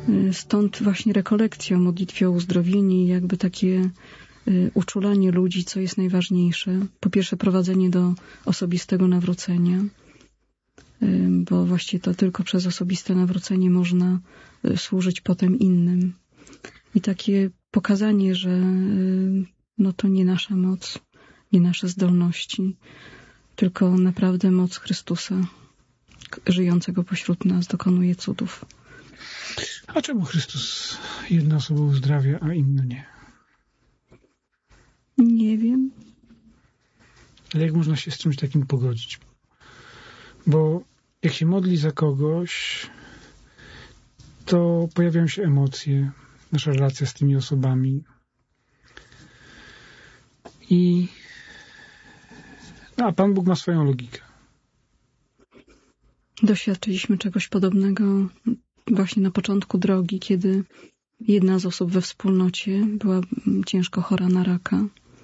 Stąd właśnie rekolekcja o modlitwie o uzdrowienie i jakby takie uczulanie ludzi, co jest najważniejsze. Po pierwsze prowadzenie do osobistego nawrócenia, bo właściwie to tylko przez osobiste nawrócenie można służyć potem innym. I takie pokazanie, że no to nie nasza moc, nie nasze zdolności, tylko naprawdę moc Chrystusa, żyjącego pośród nas, dokonuje cudów. A czemu Chrystus jedne osoby uzdrawia, a inne nie? Nie wiem. Ale jak można się z czymś takim pogodzić? Bo jak się modli za kogoś, to pojawiają się emocje, nasza relacja z tymi osobami. A Pan Bóg ma swoją logikę. Doświadczyliśmy czegoś podobnego właśnie na początku drogi, kiedy jedna z osób we wspólnocie była ciężko chora na raka.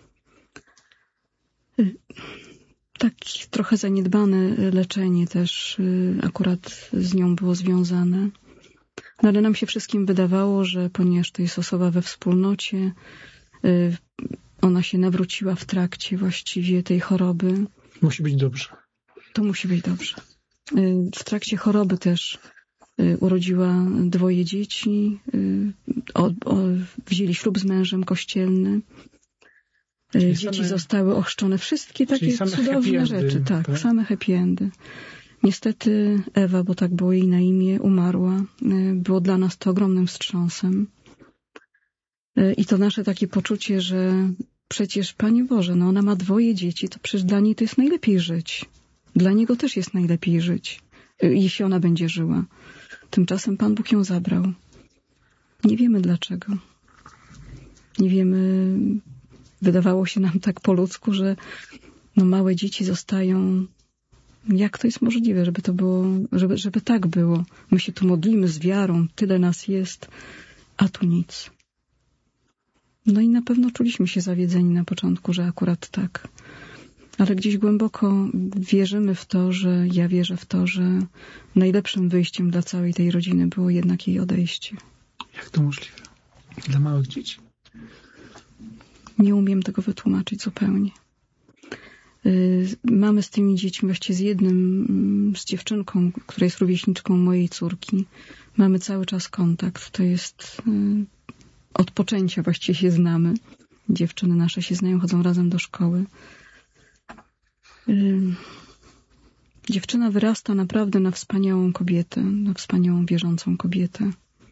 Tak trochę zaniedbane leczenie też akurat z nią było związane. No ale nam się wszystkim wydawało, że ponieważ to jest osoba we wspólnocie, ona się nawróciła w trakcie właściwie tej choroby. Musi być dobrze. To musi być dobrze. W trakcie choroby też urodziła 2 dzieci, wzięli ślub z mężem kościelny. Dzieci zostały ochrzczone. Wszystkie takie cudowne rzeczy. Tak, same happy endy. Niestety Ewa, bo tak było jej na imię, umarła. Było dla nas to ogromnym wstrząsem. I to nasze takie poczucie, że przecież, Panie Boże, no ona ma 2 dzieci, to przecież dla niej to jest najlepiej żyć. Dla niego też jest najlepiej żyć, jeśli ona będzie żyła. Tymczasem Pan Bóg ją zabrał. Nie wiemy dlaczego. Nie wiemy, wydawało się nam tak po ludzku, że no małe dzieci zostają. Jak to jest możliwe, żeby to było, żeby tak było? My się tu modlimy z wiarą, tyle nas jest, a tu nic. No i na pewno czuliśmy się zawiedzeni na początku, że akurat tak. Ale gdzieś głęboko wierzymy w to, że ja wierzę w to, że najlepszym wyjściem dla całej tej rodziny było jednak jej odejście. Jak to możliwe? Dla małych dzieci? Nie umiem tego wytłumaczyć zupełnie. Mamy z tymi dziećmi, właściwie z dziewczynką, która jest rówieśniczką mojej córki. Mamy cały czas kontakt. To jest od poczęcia właściwie się znamy. Dziewczyny nasze się znają, chodzą razem do szkoły. Dziewczyna wyrasta naprawdę na wspaniałą kobietę, na wspaniałą wierzącą kobietę.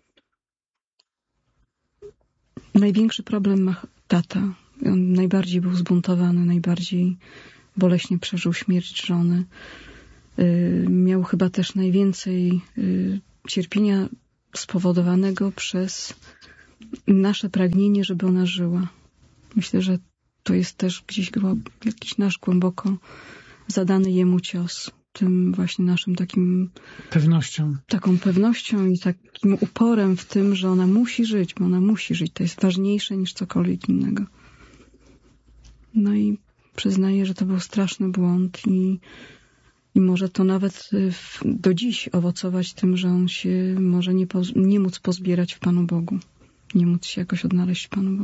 Największy problem ma tata. On najbardziej był zbuntowany, najbardziej boleśnie przeżył śmierć żony. Miał chyba też najwięcej cierpienia spowodowanego przez nasze pragnienie, żeby ona żyła. Myślę, że to jest też gdzieś jakiś nasz głęboko zadany jemu cios. Tym właśnie naszym taką pewnością i takim uporem w tym, że ona musi żyć, bo ona musi żyć. To jest ważniejsze niż cokolwiek innego. No i przyznaję, że to był straszny błąd i może to nawet do dziś owocować tym, że on się może nie móc pozbierać w Panu Bogu. Nie móc się jakoś odnaleźć w Panu Bogu.